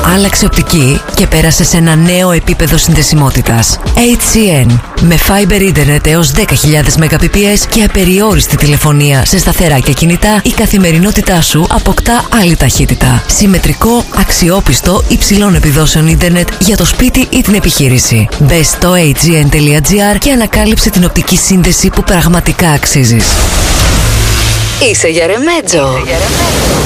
άλλαξε οπτική και πέρασε σε ένα νέο επίπεδο συνδεσιμότητας. HCN. Με Fiber Internet έως 10.000 Mbps και απεριόριστη τηλεφωνία σε σταθερά και κινητά, η καθημερινότητά σου αποκτά άλλη ταχύτητα. Συμμετρικό, αξιόπιστο, υψηλών επιδόσεων ίντερνετ για το σπίτι ή την επιχείρηση. Μπες στο hgn.gr και ανακάλυψε την οπτική σύνδεση που πραγματικά αξίζεις. Είσαι για ρεμέτζο.